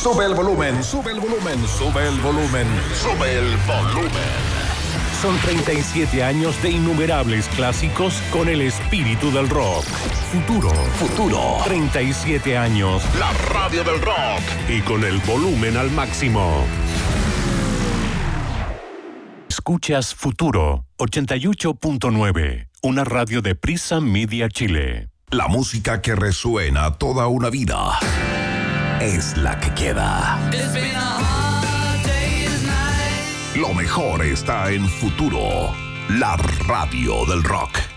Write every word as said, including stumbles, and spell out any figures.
Sube el volumen, sube el volumen, sube el volumen, sube el volumen. Son treinta y siete años de innumerables clásicos con el espíritu del rock. Futuro, futuro. treinta y siete años. La radio del rock. Y con el volumen al máximo. Escuchas Futuro ochenta y ocho punto nueve, una radio de Prisa Media Chile. La música que resuena toda una vida es la que queda. Lo mejor está en Futuro, la radio del rock.